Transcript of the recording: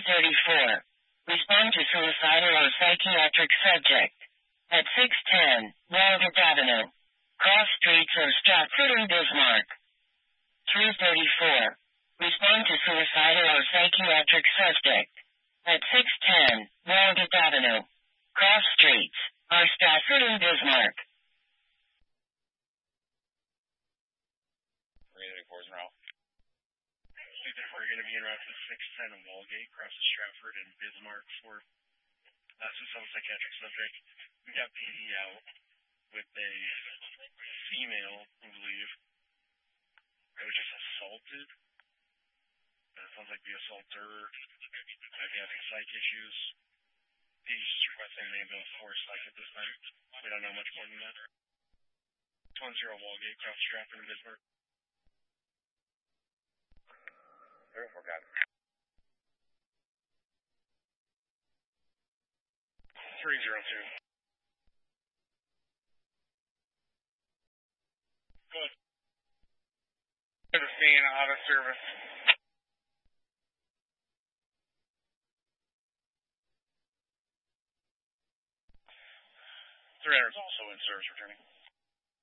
334. Respond to suicidal or psychiatric subject. At 610, Walnut Avenue. Cross streets of Stratford and Bismarck. 334. Respond to suicidal or psychiatric suspect. At 610, Walnut Avenue. Cross streets are Stratford and Bismarck. 334 is en route. 334, you're going to be en route to 610 in Walgate, across the Stratford and Bismarck for suicidal psychiatric subject. We got PD out with a female, I believe, that was just assaulted. Sounds like the assaulter might be having psych issues. He's just requesting an ambulance for psych at this time. We don't know much more than that. 10 Walgate, across Stratford and Bismarck. 34, got it. 302. Good. To the scene, out of service. 300 is also in service returning.